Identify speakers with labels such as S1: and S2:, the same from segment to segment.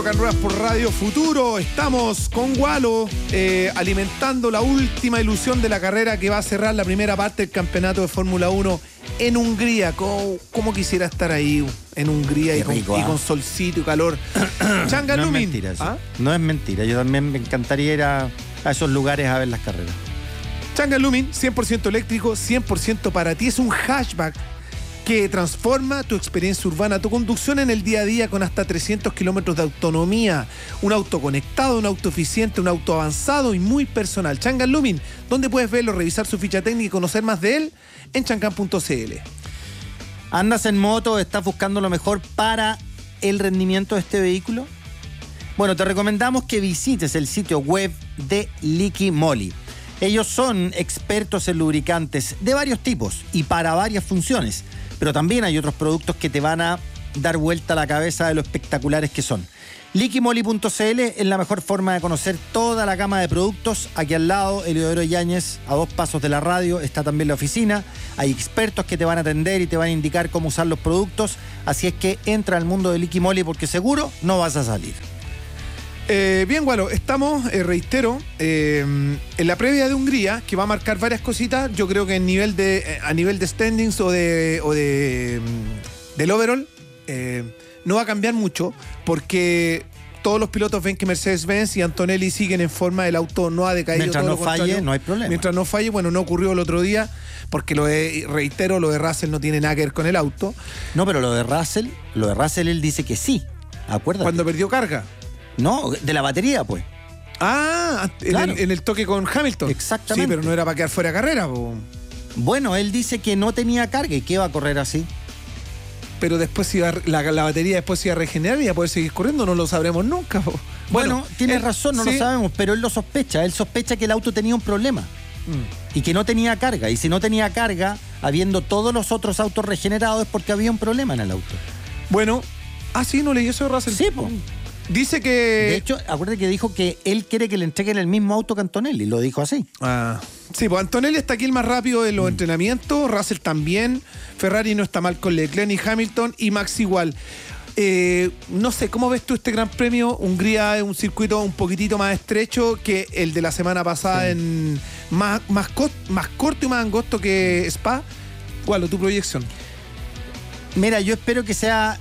S1: Rock and Roll por Radio Futuro. Estamos con Gualo alimentando la última ilusión de la carrera que va a cerrar la primera parte del campeonato de Fórmula 1 en Hungría. ¿Cómo quisiera estar ahí en Hungría y con solcito y calor? Changa
S2: No
S1: Lumin.
S2: es mentira eso. No es mentira. Yo también me encantaría ir a esos lugares a ver las carreras.
S1: Changa Lumin, 100% eléctrico, 100% para ti. Es un hatchback que transforma tu experiencia urbana, tu conducción en el día a día con hasta 300 kilómetros de autonomía. Un auto conectado, un auto eficiente, un auto avanzado y muy personal. Chang'an Lumin, ¿dónde puedes verlo, revisar su ficha técnica y conocer más de él? En chang'an.cl.
S2: ¿Andas en moto? ¿Estás buscando lo mejor para el rendimiento de este vehículo? Bueno, te recomendamos que visites el sitio web de Liqui Moly. Ellos son expertos en lubricantes de varios tipos y para varias funciones, pero también hay otros productos que te van a dar vuelta a la cabeza de lo espectaculares que son. Liquimoly.cl es la mejor forma de conocer toda la gama de productos. Aquí al lado, Eliodoro Yáñez, a 2 pasos de la radio, está también la oficina. Hay expertos que te van a atender y te van a indicar cómo usar los productos. Así es que entra al mundo de Liquimoly porque seguro no vas a salir.
S1: Bien, Gualo, estamos, reitero, en la previa de Hungría, que va a marcar varias cositas. Yo creo que a nivel de standings o del overall, no va a cambiar mucho, porque todos los pilotos ven que Mercedes-Benz y Antonelli siguen en forma, el auto no ha decaído.
S2: Mientras no falle, no hay problema.
S1: Mientras no falle, bueno, no ocurrió el otro día, porque lo de Russell no tiene nada que ver con el auto.
S2: No, pero lo de Russell él dice que sí, acuérdate.
S1: Cuando perdió carga.
S2: No, de la batería, pues.
S1: Ah, claro. en el toque con Hamilton.
S2: Exactamente.
S1: Sí, pero no era para quedar fuera de carrera, po.
S2: Bueno, él dice que no tenía carga y que iba a correr así.
S1: Pero después la batería después se iba a regenerar y iba a poder seguir corriendo, no lo sabremos nunca, po.
S2: Bueno, tienes razón, no lo sabemos, pero él lo sospecha. Él sospecha que el auto tenía un problema y que no tenía carga. Y si no tenía carga, habiendo todos los otros autos regenerados, es porque había un problema en el auto.
S1: Bueno, sí, no leí eso de Russell.
S2: Sí, pues.
S1: Dice que...
S2: De hecho, acuérdate que dijo que él quiere que le entreguen el mismo auto que Antonelli. Lo dijo así.
S1: Sí, pues Antonelli está aquí el más rápido en los entrenamientos. Russell también. Ferrari no está mal con Leclerc ni Hamilton. Y Max igual. No sé, ¿cómo ves tú este Gran Premio? Hungría es un circuito un poquitito más estrecho que el de la semana pasada, sí. Más corto y más angosto que Spa. ¿Cuál es tu proyección?
S2: Mira, yo espero que sea...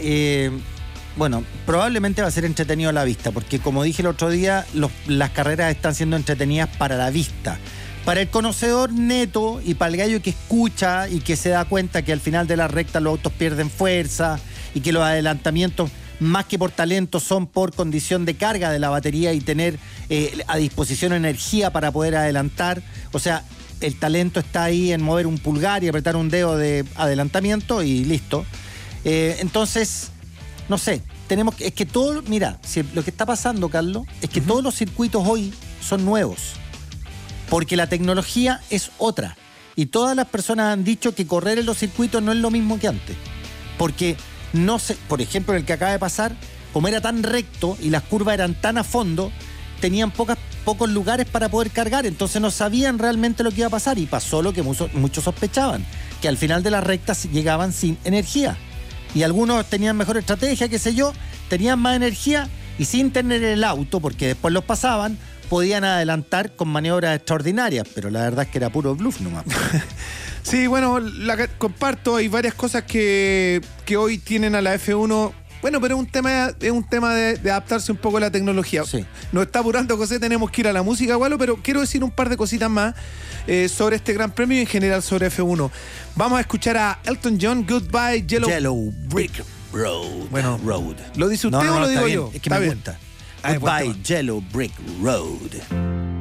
S2: Bueno, probablemente va a ser entretenido a la vista, porque como dije el otro día, las carreras están siendo entretenidas para la vista. Para el conocedor neto y para el gallo que escucha y que se da cuenta que al final de la recta los autos pierden fuerza y que los adelantamientos, más que por talento, son por condición de carga de la batería y tener a disposición energía para poder adelantar. O sea, el talento está ahí en mover un pulgar y apretar un dedo de adelantamiento y listo. Entonces... No sé, es que todo, mira, lo que está pasando, Carlos, es que todos los circuitos hoy son nuevos, porque la tecnología es otra, y todas las personas han dicho que correr en los circuitos no es lo mismo que antes, porque no sé, por ejemplo, el que acaba de pasar, como era tan recto y las curvas eran tan a fondo, tenían pocos lugares para poder cargar, entonces no sabían realmente lo que iba a pasar, y pasó lo que muchos sospechaban, que al final de las rectas llegaban sin energía. Y algunos tenían mejor estrategia, qué sé yo, tenían más energía y sin tener el auto, porque después los pasaban, podían adelantar con maniobras extraordinarias, pero la verdad es que era puro bluff nomás.
S1: Sí, bueno, comparto, hay varias cosas que hoy tienen a la F1. Bueno, pero es un tema de adaptarse un poco a la tecnología. Sí. Nos está apurando José, tenemos que ir a la música, Gualo, pero quiero decir un par de cositas más sobre este Gran Premio y en general sobre F1. Vamos a escuchar a Elton John, Goodbye Yellow Brick Road. Bueno, ¿lo dice usted o lo digo yo?
S2: Es que me gusta. Goodbye Yellow Brick Road.